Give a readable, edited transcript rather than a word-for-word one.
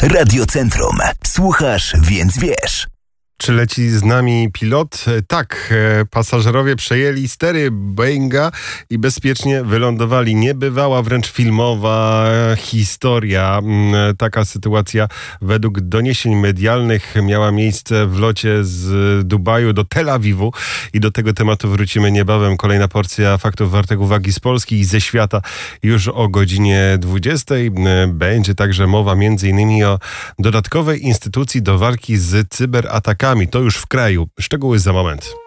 Radiocentrum. Słuchasz, więc wiesz. Czy leci z nami pilot? Tak, pasażerowie przejęli stery Boeinga i bezpiecznie wylądowali. Niebywała, wręcz filmowa historia. Taka sytuacja według doniesień medialnych miała miejsce w locie z Dubaju do Tel Awiwu i do tego tematu wrócimy niebawem. Kolejna porcja faktów wartych uwagi z Polski i ze świata już o godzinie 20. Będzie także mowa m.in. o dodatkowej instytucji do walki z cyberatakami. To już w kraju. Szczegóły za moment.